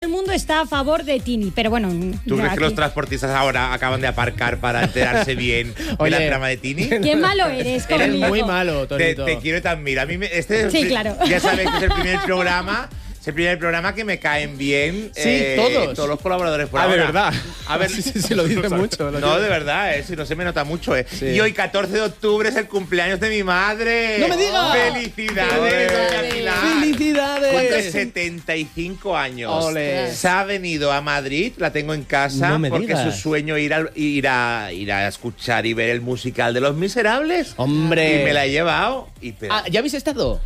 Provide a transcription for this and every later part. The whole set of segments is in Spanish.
el mundo está a favor de Tini, pero bueno... ¿Tú crees que los transportistas ahora acaban de aparcar para enterarse bien de la trama de Tini? Qué malo eres conmigo. Eres muy malo, Torito. Te quiero tan mira. A mí sí, claro. Ya sabes que es el primer programa. Es el primer programa que me caen bien. Sí, todos los colaboradores por ahora. de verdad. A ver, sí, lo dice mucho. No, de verdad, si no se me nota mucho. Sí. Y hoy, 14 de octubre, es el cumpleaños de mi madre. ¡No me digas! ¡Felicidades, doña Pilar! ¡Felicidades! Cumple 75 años. Ole. Se ha venido a Madrid, la tengo en casa, No me porque digas. es su sueño ir a escuchar y ver el musical de Los Miserables. ¡Hombre! Y me la he llevado. ¿Ya habéis estado?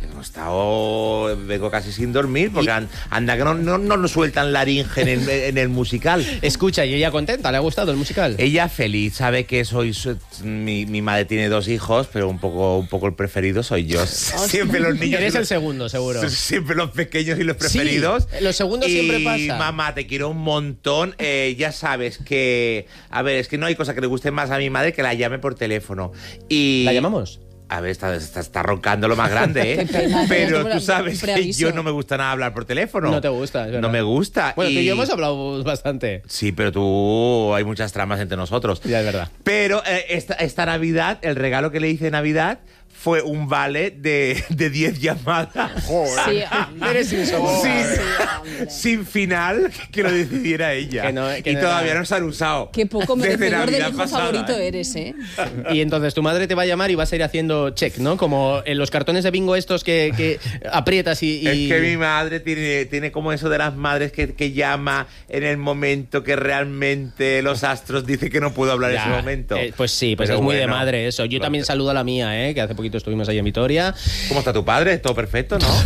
Vengo casi sin dormir porque anda que no nos sueltan laringe en el musical. Escucha, y ella contenta, ¿le ha gustado el musical? Ella feliz, sabe que mi madre tiene 2 hijos, pero un poco el preferido soy yo. Siempre los niños. Eres el segundo, seguro. Siempre los pequeños y los preferidos. Sí, los segundos siempre pasa. Y mamá, te quiero un montón. Ya sabes que, a ver, es que no hay cosa que le guste más a mi madre que la llame por teléfono. ¿La llamamos? A ver, está roncando lo más grande, ¿eh? Pero tú sabes que yo no me gusta nada hablar por teléfono. No te gusta, es verdad. No me gusta. Bueno, tú y yo hemos hablado bastante. Sí, pero hay muchas tramas entre nosotros. Ya, es verdad. Pero esta Navidad, el regalo que le hice de Navidad fue un vale de 10 llamadas. Joder. Sí, eres insoportable. Sin final, que lo decidiera ella. Y todavía no se han usado. Qué poco merecedor del hijo pasada, favorito eres, ¿eh? Y entonces tu madre te va a llamar y vas a ir haciendo check, ¿no? Como en los cartones de bingo estos que aprietas y... Es que mi madre tiene como eso de las madres que llama en el momento que realmente los astros dicen que no puedo hablar en ese momento. Pues sí, pues pero es muy de bueno, madre eso. Yo también saludo a la mía, que hace poquito estuvimos ahí en Vitoria. ¿Cómo está tu padre? Todo perfecto, ¿no?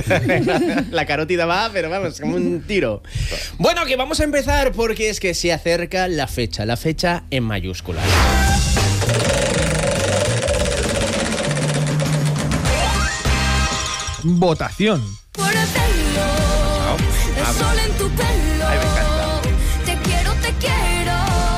La carótida va, pero vamos, como un tiro. Bueno, que vamos a empezar porque es que se acerca la fecha en mayúsculas. Votación. Por el pelo, el sol en tu pelo. Ay, me encanta. Te quiero,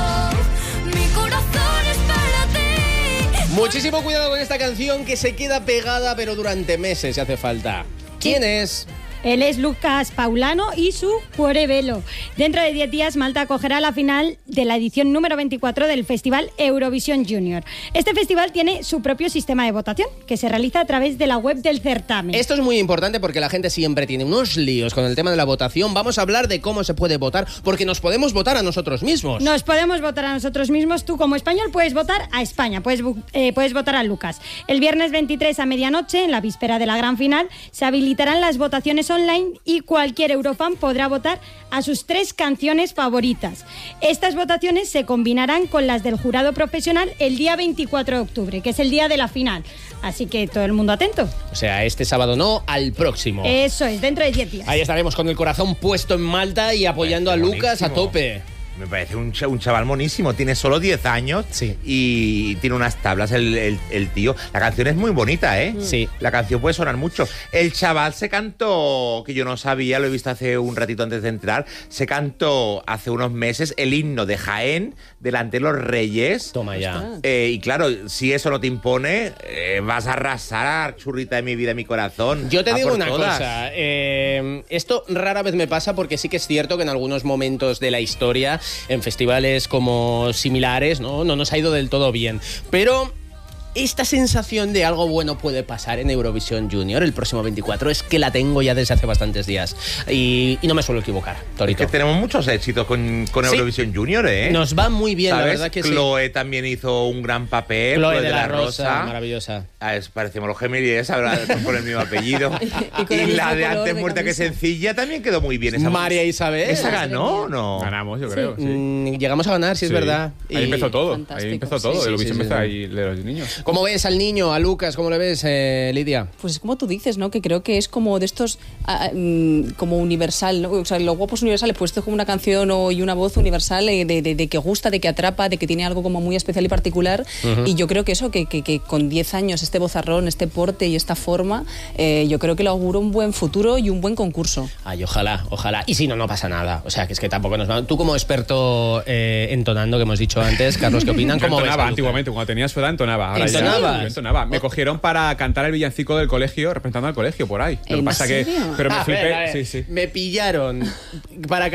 mi corazón es para ti. Muchísimo cuidado con esta canción que se queda pegada, pero durante meses si hace falta. ¿Quién es? Él es Lucas Paulano y su Cuore Velo. Dentro de 10 días, Malta acogerá la final de la edición número 24 del Festival Eurovisión Junior. Este festival tiene su propio sistema de votación, que se realiza a través de la web del certamen. Esto es muy importante porque la gente siempre tiene unos líos con el tema de la votación. Vamos a hablar de cómo se puede votar, porque nos podemos votar a nosotros mismos. Nos podemos votar a nosotros mismos. Tú, como español, puedes votar a España, puedes votar a Lucas. El viernes 23 a medianoche, en la víspera de la gran final, se habilitarán las votaciones online y cualquier eurofan podrá votar a sus 3 canciones favoritas. Estas votaciones se combinarán con las del jurado profesional el día 24 de octubre, que es el día de la final. Así que todo el mundo atento. O sea, este sábado no, al próximo. Eso es, dentro de 10 días. Ahí estaremos con el corazón puesto en Malta y apoyando a Lucas a tope. Me parece un chaval monísimo. Tiene solo 10 años y tiene unas tablas el tío. La canción es muy bonita, ¿eh? Sí. La canción puede sonar mucho. El chaval se cantó, que yo no sabía, lo he visto hace un ratito antes de entrar, se cantó hace unos meses el himno de Jaén delante de los Reyes. Toma ya. Y claro, si eso no te impone, vas a arrasar, churrita de mi vida, mi corazón. Yo te digo por una todas. cosa. Esto rara vez me pasa porque sí que es cierto que en algunos momentos de la historia, en festivales como similares, no nos ha ido del todo bien. Pero esta sensación de algo bueno puede pasar en Eurovisión Junior el próximo 24 es que la tengo ya desde hace bastantes días. Y no me suelo equivocar, Torito. Es que tenemos muchos éxitos con Eurovisión Junior, ¿eh? Nos va muy bien, ¿sabes? la verdad que Chloe también hizo un gran papel. Chloe de la Rosa, maravillosa. Parecemos los gemelos, ahora con el mismo apellido. y la de Antes muerta que sencilla también quedó muy bien. Esa María Isabel. ¿Esa ganó o no? Ganamos, yo creo, sí. Llegamos a ganar, sí, es verdad. Ahí empezó todo. Fantástico. Ahí empezó todo. Sí, Eurovisión empezó ahí de los niños. ¿Cómo ves al niño, a Lucas? ¿Cómo le ves, Lidia? Pues es como tú dices, ¿no? Que creo que es como de estos, como universal, ¿no? O sea, los guapos universales, pues esto es como una canción y una voz universal de que gusta, de que atrapa, de que tiene algo como muy especial y particular. Y yo creo que eso, que con 10 años, este vozarrón, este porte y esta forma, yo creo que le auguro un buen futuro y un buen concurso. Ay, ojalá. Y si no, no pasa nada. O sea, que es que tampoco nos va... Tú como experto entonando, que hemos dicho antes, Carlos, ¿qué opinan? Yo ¿Cómo ves a entonaba Lucas? antiguamente, cuando tenía su edad entonaba. Ahora ¿Entonabas? yo entonaba. Me cogieron para cantar el villancico del colegio, representando al colegio por ahí. Lo que ¿En pasa serio? pero me flipé. A ver. Sí. Me pillaron para